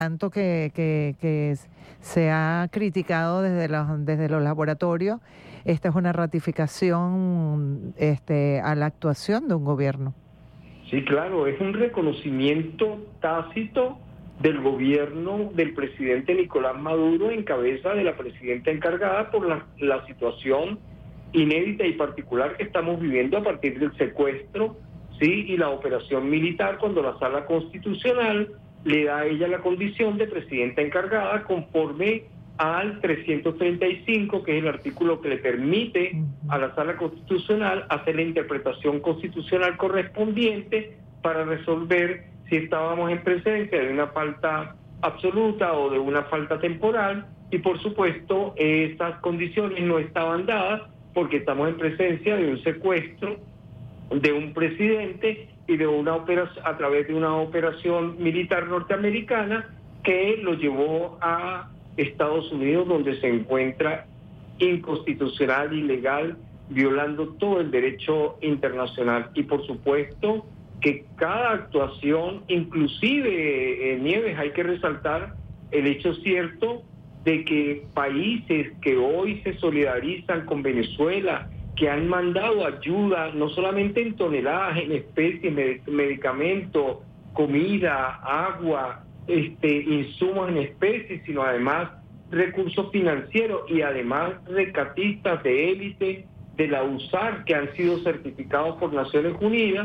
tanto que se ha criticado desde los laboratorios, esta es una ratificación a la actuación de un gobierno. Sí, claro, es un reconocimiento tácito del gobierno del presidente Nicolás Maduro en cabeza de la presidenta encargada por la situación inédita y particular que estamos viviendo a partir del secuestro, sí, y la operación militar, cuando la Sala Constitucional le da a ella la condición de presidenta encargada conforme al 335, que es el artículo que le permite a la Sala Constitucional hacer la interpretación constitucional correspondiente para resolver si estábamos en presencia de una falta absoluta o de una falta temporal, y por supuesto esas condiciones no estaban dadas porque estamos en presencia de un secuestro de un presidente y de una operación, a través de una operación militar norteamericana que lo llevó a Estados Unidos, donde se encuentra inconstitucional, ilegal, violando todo el derecho internacional. Y por supuesto que cada actuación, inclusive Nieves, hay que resaltar el hecho cierto de que países que hoy se solidarizan con Venezuela, que han mandado ayuda, no solamente en toneladas, en especies, medicamentos, comida, agua, insumos en especies, sino además recursos financieros y además rescatistas de élite de la USAR que han sido certificados por Naciones Unidas,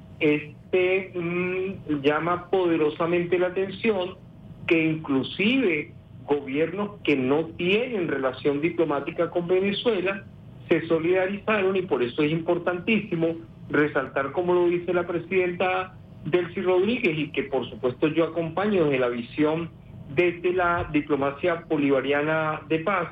llama poderosamente la atención que inclusive gobiernos que no tienen relación diplomática con Venezuela se solidarizaron, y por eso es importantísimo resaltar, como lo dice la presidenta Delcy Rodríguez, y que por supuesto yo acompaño desde la visión desde la diplomacia bolivariana de paz,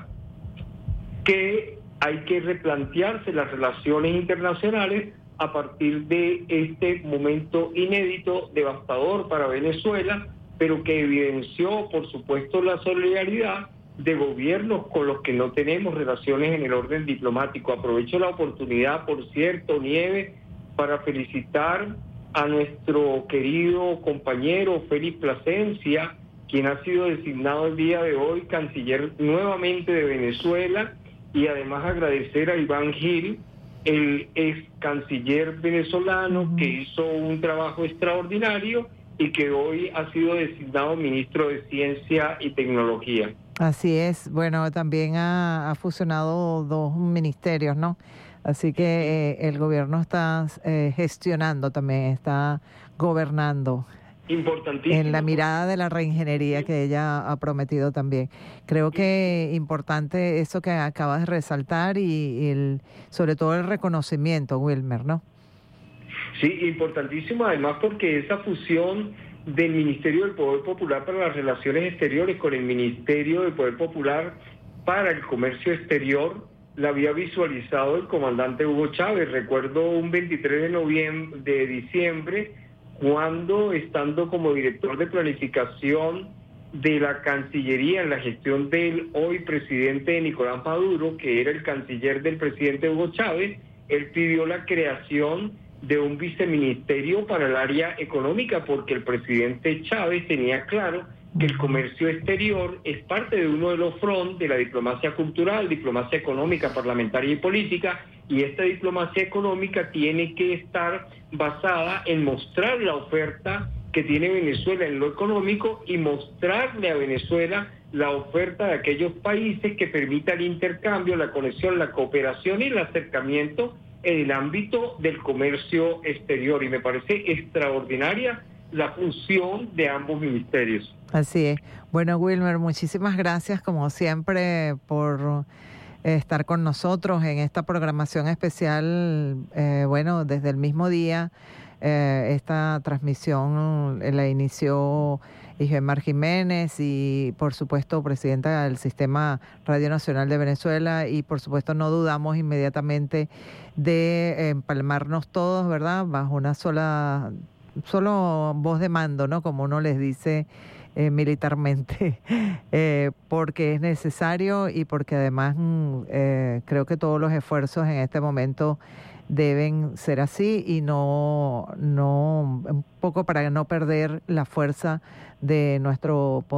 que hay que replantearse las relaciones internacionales a partir de este momento inédito, devastador para Venezuela, pero que evidenció, por supuesto, la solidaridad de gobiernos con los que no tenemos relaciones en el orden diplomático. Aprovecho la oportunidad, por cierto, Nieves, para felicitar a nuestro querido compañero Félix Plasencia, quien ha sido designado el día de hoy canciller nuevamente de Venezuela, y además agradecer a Iván Gil, el ex canciller venezolano, que hizo un trabajo extraordinario y que hoy ha sido designado ministro de Ciencia y Tecnología. Así es. Bueno, también ha fusionado dos ministerios, ¿no? Así que el gobierno está gestionando también, está gobernando. Importantísimo. En la mirada de la reingeniería que ella ha prometido también. Creo que importante eso que acabas de resaltar y sobre todo el reconocimiento, Wilmer, ¿no? Sí, importantísimo además porque esa fusión del Ministerio del Poder Popular para las Relaciones Exteriores con el Ministerio del Poder Popular para el Comercio Exterior la había visualizado el comandante Hugo Chávez. Recuerdo un 23 de diciembre, cuando, estando como director de planificación de la Cancillería en la gestión del hoy presidente Nicolás Maduro, que era el canciller del presidente Hugo Chávez, él pidió la creación de un viceministerio para el área económica, porque el presidente Chávez tenía claro que el comercio exterior es parte de uno de los fronts de la diplomacia cultural, diplomacia económica, parlamentaria y política, y esta diplomacia económica tiene que estar basada en mostrar la oferta que tiene Venezuela en lo económico y mostrarle a Venezuela la oferta de aquellos países que permita el intercambio, la conexión, la cooperación y el acercamiento en el ámbito del comercio exterior. Y me parece extraordinaria la fusión de ambos ministerios. Así es. Bueno, Wilmer, muchísimas gracias como siempre por estar con nosotros en esta programación especial. Bueno, desde el mismo día, esta transmisión la inició Igemar Jiménez y por supuesto presidenta del Sistema Radio Nacional de Venezuela, y por supuesto no dudamos inmediatamente de empalmarnos todos, ¿verdad?, bajo una solo voz de mando, ¿no?, como uno les dice militarmente, porque es necesario y porque además creo que todos los esfuerzos en este momento deben ser así y no un poco para no perder la fuerza de nuestro